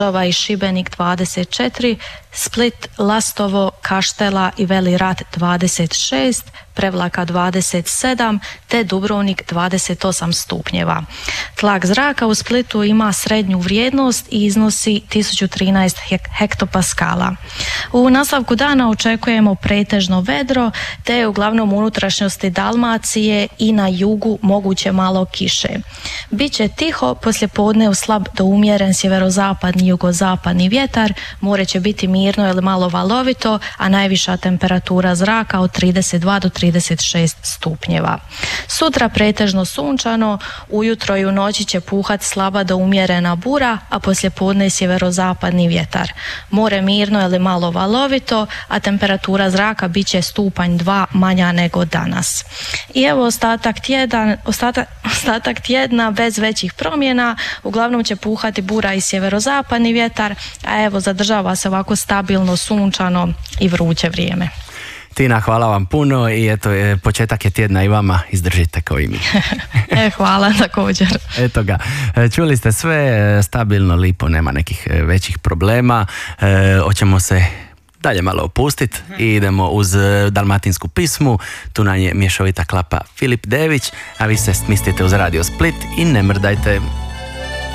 i Šibenik 24, Split, Lastovo, Kaštela i Veli Rat 26, Prevlaka 27 te Dubrovnik 28 stupnjeva. Tlak zraka u Splitu ima srednju vrijednost i iznosi 1013 hektopaskala. U nastavku dana očekujemo pretežno vedro te uglavnom unutrašnjosti Dalmacije i na jugu moguće malo kiše. Biće tiho, poslijepodne slab do umjeren sjeverozapadni i jugozapadni vjetar, more će biti mirno ili malo valovito, a najviša temperatura zraka od 32 do 36 stupnjeva. Sutra pretežno sunčano, ujutro i u noći će puhati slaba do umjerena bura, a poslijepodne sjeverozapadni vjetar. More mirno ili malo valovito, a temperatura zraka bit će stupanj 2 manja nego danas. I evo ostatak tjedna bez većih promjena, uglavnom će puhati bura i sjeverozapadni vjetar, a evo zadržava se ovako stabilno, sunčano i vruće vrijeme. Tina, hvala vam puno i eto, početak je tjedna i vama, izdržite kao i mi. Hvala također. Eto ga, čuli ste sve, stabilno, lipo, nema nekih većih problema, hoćemo se dalje malo opustiti i idemo uz dalmatinsku pismu. Tu nam je mješovita klapa Filip Dević, a vi se smistite uz Radio Split i ne mrdajte.